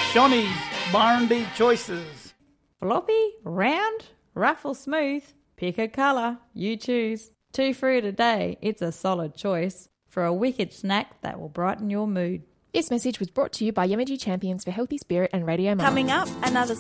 Shawnee's Barndy Choices. Floppy, round, rough or smooth, pick a colour, you choose. 2 fruit a day, it's a solid choice for a wicked snack that will brighten your mood. This message was brought to you by Yamaji Champions for Healthy Spirit and Radio Mama. Coming up, another